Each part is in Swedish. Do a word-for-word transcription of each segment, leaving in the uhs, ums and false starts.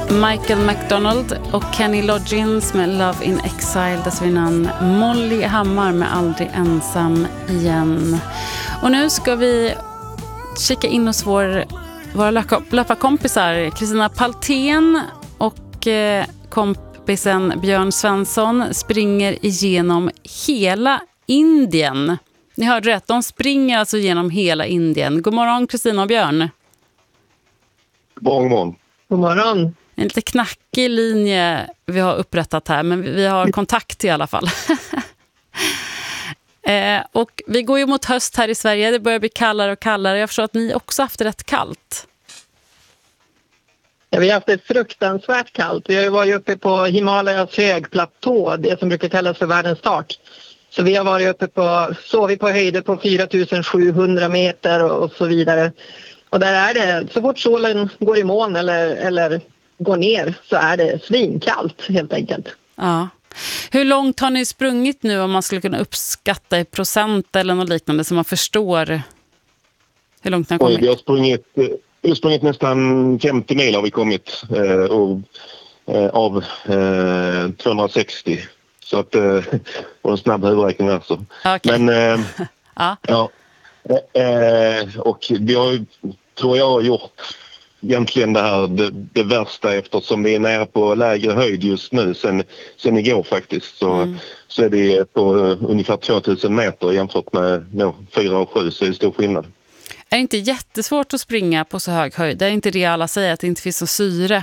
Michael McDonald och Kenny Loggins med Love in Exile, dessförinnan Molly Hammar med Aldrig ensam igen. Och nu ska vi kika in hos vår, våra löparkompisar Kristina Paltén och eh, kompisen Björn Svensson springer igenom hela Indien. Ni hörde rätt, de springer alltså genom hela Indien. God morgon Kristina och Björn. God morgon. God morgon. En lite knackig linje vi har upprättat här, men vi har kontakt i alla fall. eh, och vi går ju mot höst här i Sverige. Det börjar bli kallare och kallare. Jag förstår att ni också haft det rätt kallt. Ja, vi har haft det fruktansvärt kallt. Vi har ju varit uppe på Himalayas högplatå, det som brukar kallas för världens start. Så vi har varit uppe på, sovit på höjder på fyra tusen sjuhundra meter och, och så vidare. Och där är det, så fort solen går i moln eller, eller går ner så är det svinkallt helt enkelt. Ja. Hur långt har ni sprungit nu, om man skulle kunna uppskatta i procent eller något liknande så man förstår hur långt ni har kommit? Oj, vi har sprungit, vi har sprungit nästan femtio mil har vi kommit eh, och, eh, av eh, tvåhundrasextio. Så att, eh, och en snabb huvudräkning där så. Okay. Men eh, ja. ja. Eh, och vi har, tror jag, gjort egentligen det här det, det värsta, eftersom vi är nere på lägre höjd just nu sen, sen igår faktiskt. Så, mm. så är det på uh, ungefär tvåtusen meter jämfört med no, fyra och sju, så är det stor skillnad. Är det inte jättesvårt att springa på så hög höjd? Det är inte det alla säger, att det inte finns så syre?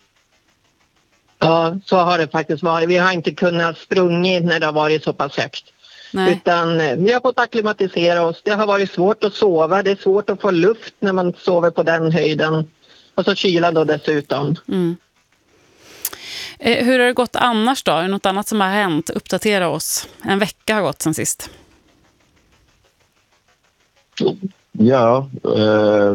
Ja, så har det faktiskt varit. Vi har inte kunnat sprunga när det har varit så pass högt. Nej. Utan vi har fått akklimatisera oss. Det har varit svårt att sova. Det är svårt att få luft när man sover på den höjden. Och så kyla då dessutom. Mm. Eh, hur har det gått annars då? Är det något annat som har hänt? Uppdatera oss. En vecka har gått sen sist. Ja, eh,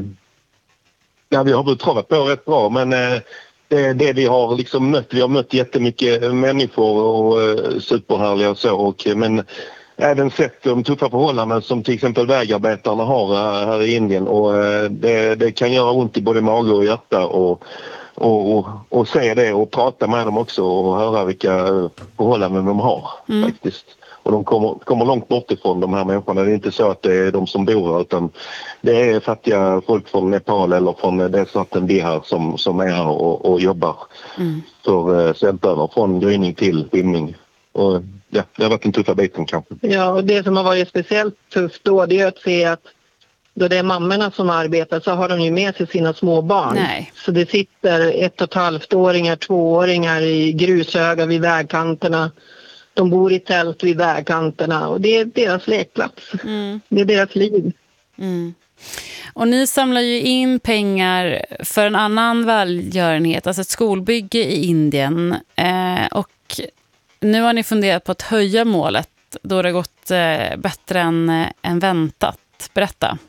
ja vi har väl travat på rätt bra. Men eh, det, det vi har liksom mött. Vi har mött jättemycket människor och eh, superhärliga och så. Och, men även sett de tuffa förhållanden som till exempel vägarbetarna har här i Indien, och det, det kan göra ont i både mage och hjärta och, och, och, och se det och prata med dem också och höra vilka förhållanden de har mm. faktiskt. Och de kommer, kommer långt bort ifrån de här människorna. Det är inte så att det är de som bor här, utan det är fattiga folk från Nepal eller från det staten Bihar som, som är här och, och jobbar mm. för svältöver från gryning till skymning. Och ja, det har varit en tuffa biten kanske. Ja, och det som har varit speciellt tufft då, det är att se att då det är mammorna som arbetar så har de ju med sig sina små barn. Nej. Så det sitter ett och ett halvt-åringar, tvååringar i grushöga vid vägkanterna. De bor i tält vid vägkanterna och det är deras lekplats. Mm. Det är deras liv. Mm. Och ni samlar ju in pengar för en annan välgörenhet, alltså ett skolbygge i Indien. Eh, och nu har ni funderat på att höja målet då det har gått eh, bättre än, än väntat. Berätta.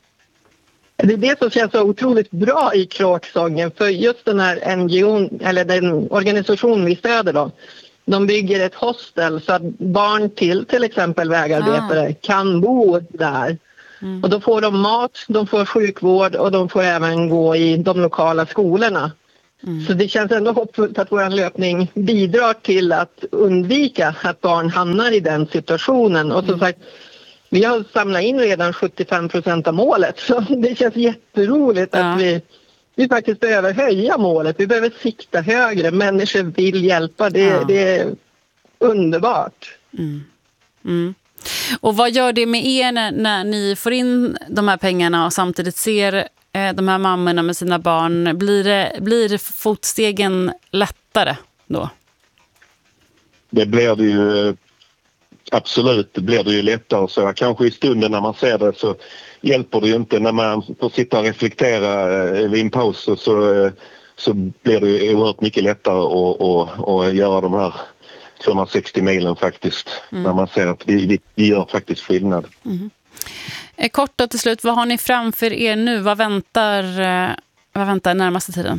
Det är det som känns så otroligt bra i kråksången, för just den här N G O, eller den organisation vi stöder då, de bygger ett hostel så att barn till till exempel vägarbetare ah. kan bo där. Mm. Och då får de mat, de får sjukvård och de får även gå i de lokala skolorna. Mm. Så det känns ändå hoppfullt att vår löpning bidrar till att undvika att barn hamnar i den situationen. Och som mm. sagt, vi har samlat in redan sjuttiofem procent av målet. Så det känns jätteroligt ja. att vi, vi faktiskt behöver höja målet. Vi behöver sikta högre. Människor vill hjälpa. Det, ja. det är underbart. Mm. Mm. Och vad gör det med er när, när ni får in de här pengarna och samtidigt ser de här mammorna med sina barn? Blir det, blir fotstegen lättare då? Det blir det ju absolut, det blir det ju lättare. Så kanske i stunden när man ser det så hjälper det ju inte. När man får sitta och reflektera vid en paus så, så blir det ju oerhört mycket lättare att, att, att göra de här tvåhundrasextio milen faktiskt. Mm. När man ser att vi, vi gör faktiskt skillnad. Mm. Kort då till slut, vad har ni framför er nu? Vad väntar, vad väntar närmaste tiden?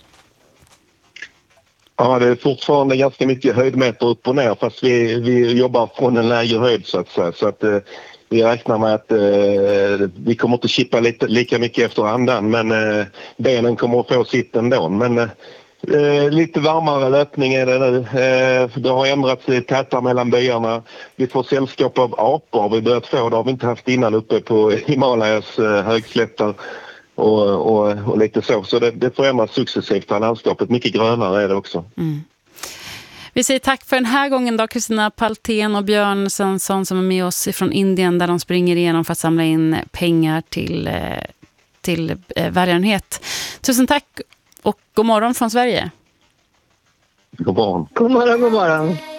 Ja, det är fortfarande ganska mycket höjdmeter upp och ner, fast vi, vi jobbar från en lägre höjd så att säga. Så att eh, vi räknar med att eh, vi kommer inte chippa lite, lika mycket efter andan, men eh, benen kommer att få sitt ändå. Men eh, Eh, lite varmare löpning är det nu. Eh, det har ändrats tätare mellan byarna. Vi får sällskap av apor. Vi börjat få, det har vi inte haft innan uppe på Himalayas eh, högslätter och, och, och lite så. Så det, det förändras successivt här landskapet. Mycket grönare är det också. Mm. Vi säger tack för den här gången då, Kristina Paltén och Björn Svensson som är med oss från Indien där de springer igenom för att samla in pengar till, till välgörenhet. Tusen tack och god morgon från Sverige. God morgon. God morgon, god morgon.